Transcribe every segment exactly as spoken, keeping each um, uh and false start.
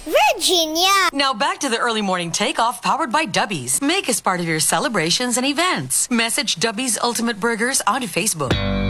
Virginia. Now back to the early morning takeoff powered by Dubby's. Make us part of your celebrations and events. Message Dubby's Ultimate Burgers onto Facebook.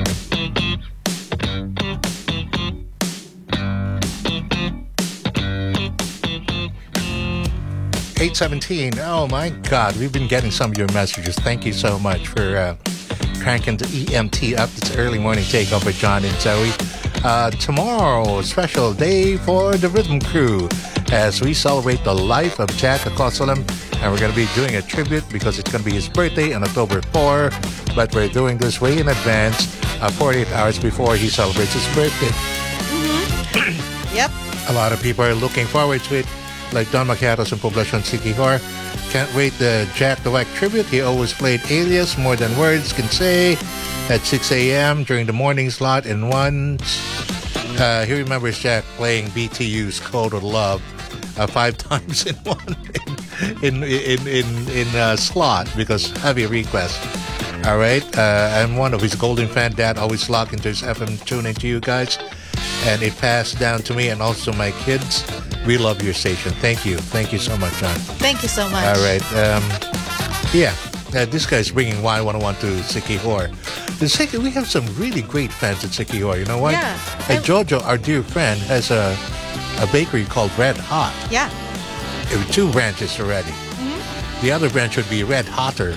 eight seventeen. Oh my God, we've been getting some of your messages. Thank you so much for uh, cranking the E M T up. It's early morning takeoff with John and Zoe. Uh, tomorrow, special day for the Rhythm Crew as we celebrate the life of Jack Acosalam, and we're going to be doing a tribute because it's going to be his birthday on October fourth, but we're doing this way in advance, uh, forty-eight hours before he celebrates his birthday. Mm-hmm. Yep. A lot of people are looking forward to it, like Don Maciatos and Poblacion Siquijor. Can't wait the Jack the Wack tribute. He always played Alias, More Than Words Can Say, at six a.m. during the morning slot. And once uh, he remembers Jack playing B T U's Code of Love uh, five times in one in in in in, in uh, slot because heavy request. All right, uh, I'm one of his golden fan. Dad always locked into his F M tuning to you guys, and it passed down to me and also my kids. We love your station. Thank you. Thank you so much, John. Thank you so much. All right. Um, yeah, uh, this guy's bringing Y one oh one to Siquijor. The Siqui- we have some really great fans at Siquijor. You know what? Yeah. Hey, Jojo, our dear friend, has a, a bakery called Red Hot. Yeah. There were two branches already. Mm-hmm. The other branch would be Red Hotter.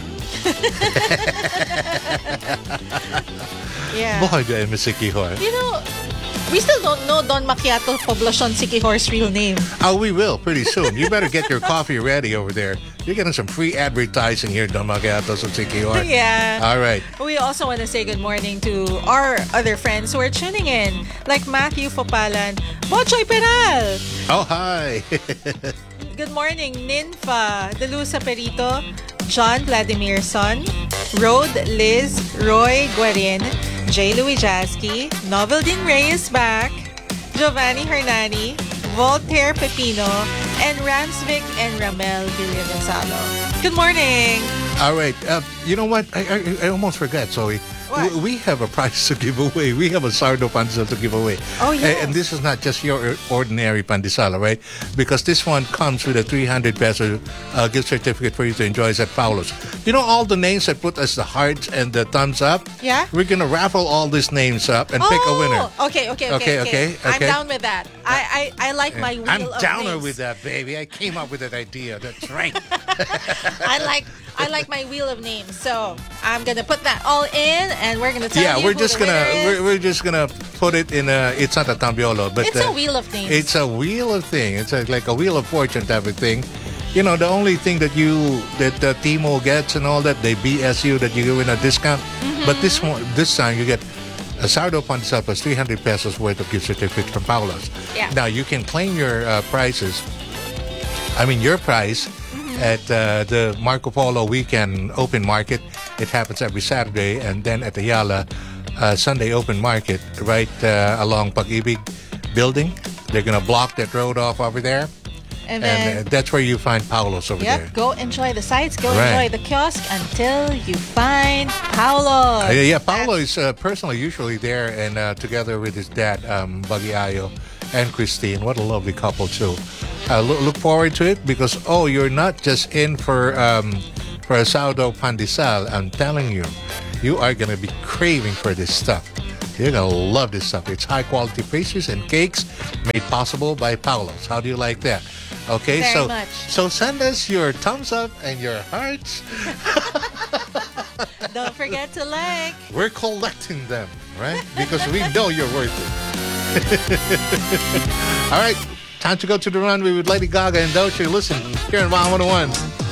Yeah. Boy, do I miss Siquijor. You know, we still don't know Don Maciato Poblacion Siquijor's real name. Oh, we will pretty soon. You better get your coffee ready over there. You're getting some free advertising here, Don Maciatos of Siquijor. Yeah. All right. We also want to say good morning to our other friends who are tuning in, like Matthew Fopalan, Bochoy Peral. Oh, hi. Good morning, Ninfa, Delusa Perito, John Vladimir Son, Rode Liz, Roy Guarin, J. Louis Jasky, Noveldin Reyes back, Giovanni Hernani, Voltaire Pepino, and Ramsvic and Ramel Villagonzalo. Good morning. All right. Uh, you know what? I, I, I almost forgot, Zoe. What? We have a prize to give away. We have a sardo pandesal to give away. Oh, yeah. And, and this is not just your ordinary pandesal, right? Because this one comes with a three hundred peso uh, gift certificate for you to enjoy at Paulo's. You know all the names that put us the hearts and the thumbs up? Yeah. We're going to raffle all these names up and pick a winner. Okay, okay, okay, Okay, okay. okay, I'm okay. down with that. I, I, I like my wheel I'm of downer names. with that, baby. I came up with that idea. That's right. I like I like my wheel of names. So I'm gonna put that all in, and we're gonna tell yeah, you we're who just the gonna winner is. we're, we're just gonna put it in a. It's not a tambiolo, but It's uh, a wheel of names. It's a wheel of thing. It's a, like a wheel of fortune type of thing. You know, the only thing that you that uh, Timo gets and all that, they B S you that you win a discount. Mm-hmm. But this one, this time you get a sardo pandesal plus three hundred pesos worth of gift certificate from Paulo's. Yeah. Now you can claim your uh, prizes. I mean your prize Mm-hmm. at uh, the Marco Polo Weekend Open Market. It happens every Saturday, and then at the Yala uh, Sunday Open Market, right uh, along Pag-ibig building. They're gonna block that road off over there. and then And uh, that's where you find Paulo's over yep, there. go enjoy the sights, go Right. enjoy the kiosk until you find Paolo. Uh, yeah, Paulo is uh, personally usually there, and uh, together with his dad, um, Baggy Ayo, and Christine. What a lovely couple too. Uh, look, look forward to it because oh, you're not just in for um, for a sourdough pandesal. I'm telling you, you are gonna be craving for this stuff. You're gonna love this stuff. It's high quality pastries and cakes made possible by Paulo's. How do you like that? Okay, Very so much. so send us your thumbs up and your hearts. Don't forget to like. We're collecting them, right? Because we know you're worth it. All right, time to go to the runway with Lady Gaga and Doja. Listen, here in one oh one.